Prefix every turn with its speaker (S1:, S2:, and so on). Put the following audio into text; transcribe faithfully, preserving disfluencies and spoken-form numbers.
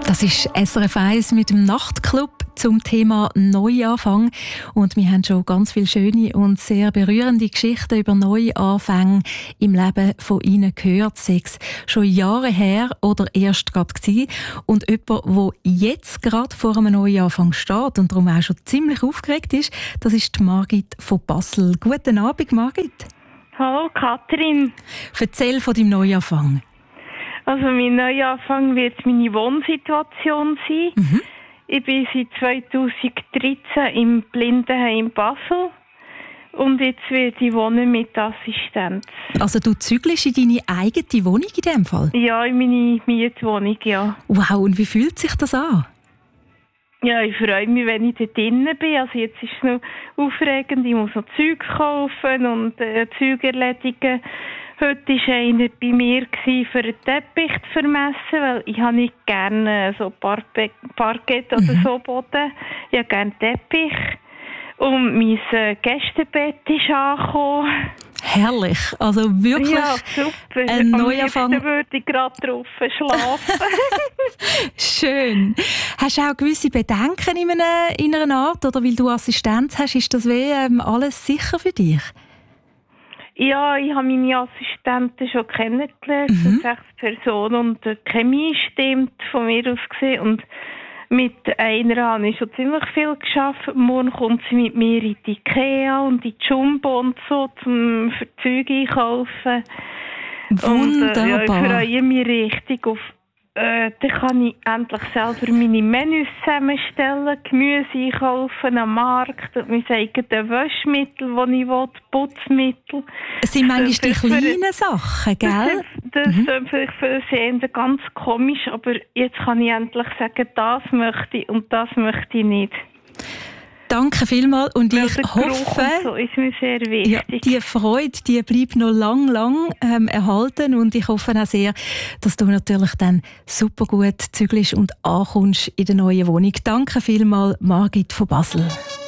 S1: Das ist S R F eins mit dem Nachtclub zum Thema Neuanfang. Und wir haben schon ganz viele schöne und sehr berührende Geschichten über Neuanfänge im Leben von Ihnen gehört. Sei es schon Jahre her oder erst gerade gewesen. Und jemand, der jetzt gerade vor einem Neuanfang steht und darum auch schon ziemlich aufgeregt ist, das ist die Margit von Basel. Guten Abend, Margit.
S2: Hallo, Katrin.
S1: Erzähl von deinem Neuanfang.
S2: Also mein Neuanfang wird meine Wohnsituation sein. Mhm. Ich bin seit zweitausenddreizehn im Blindenheim Basel und jetzt werde ich wohnen mit Assistenz.
S1: Also du zügelst in deine eigene Wohnung in dem Fall?
S2: Ja, in meine Mietwohnung, ja.
S1: Wow, und wie fühlt sich das an?
S2: Ja, ich freue mich, wenn ich da drinnen bin. Also jetzt ist es noch aufregend, ich muss noch Zeug kaufen und äh, Zeug erledigen. Heute war einer bei mir, für einen Teppich zu vermessen, weil ich habe nicht gerne so Parpe- Parkett oder mhm. so Boden. Ich habe gerne Teppich. Und mein äh, Gästebett ist angekommen.
S1: Herrlich, also wirklich
S2: ja, super.
S1: Ein Neuanfang.
S2: Am würde ich gerade drauf schlafen.
S1: Schön. Hast du auch gewisse Bedenken in einer, in einer Art, oder weil du Assistenz hast, ist das wie ähm, alles sicher für dich?
S2: Ja, ich habe meine Assistenten schon kennengelernt, mhm. sechs Personen, und die Chemie stimmt von mir aus gesehen. Und mit einer habe ich schon ziemlich viel geschafft. Morgen kommt sie mit mir in die Ikea und in die Jumbo und so, zum Zeug einkaufen.
S1: Wunderbar.
S2: Und, äh, ja, ich freue mich richtig auf Äh, dann kann ich endlich selber meine Menüs zusammenstellen, Gemüse einkaufen am Markt, mein eigenes Waschmittel, das ich will, Putzmittel.
S1: Es sind manchmal
S2: das
S1: die kleinen für, Sachen, gell?
S2: Das ist mhm. vielleicht für Sehende ganz komisch, aber jetzt kann ich endlich sagen, das möchte ich und das möchte ich nicht.
S1: Danke vielmals und
S2: Weil
S1: ich
S2: der
S1: hoffe,
S2: so ist mir sehr wichtig.
S1: Ja, die Freude, die bleibt noch lang, lang ähm, erhalten und ich hoffe auch sehr, dass du natürlich dann super gut zügelst und ankommst in der neuen Wohnung. Danke vielmals, Margit von Basel.